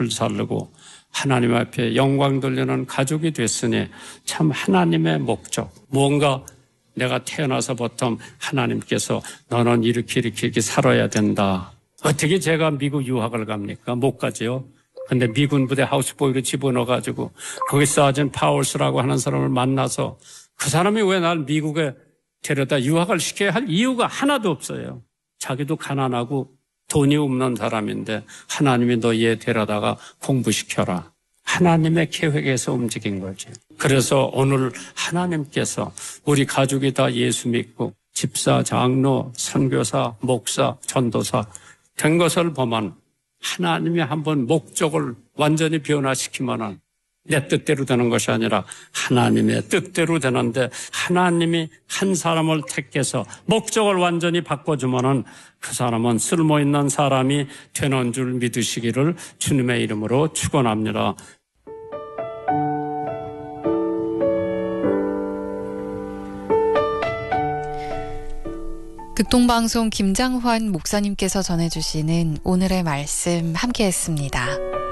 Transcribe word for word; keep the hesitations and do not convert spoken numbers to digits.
불살르고 하나님 앞에 영광 돌리는 가족이 됐으니 참 하나님의 목적, 뭔가 내가 태어나서부터 하나님께서 너는 이렇게 이렇게 이렇게 살아야 된다. 어떻게 제가 미국 유학을 갑니까? 못 가죠. 근데 미군 부대 하우스보이로 집어넣어가지고 거기 사진 파울스라고 하는 사람을 만나서 그 사람이 왜 날 미국에 데려다 유학을 시켜야 할 이유가 하나도 없어요. 자기도 가난하고 돈이 없는 사람인데 하나님이 너 얘 데려다가 공부시켜라. 하나님의 계획에서 움직인 거지. 그래서 오늘 하나님께서 우리 가족이 다 예수 믿고 집사, 장로, 선교사, 목사, 전도사 된 것을 보면 하나님이 한번 목적을 완전히 변화시키면은 내 뜻대로 되는 것이 아니라 하나님의 뜻대로 되는데 하나님이 한 사람을 택해서 목적을 완전히 바꿔주면은 그 사람은 쓸모있는 사람이 되는 줄 믿으시기를 주님의 이름으로 축원합니다. 극동방송 김장환 목사님께서 전해주시는 오늘의 말씀 함께했습니다.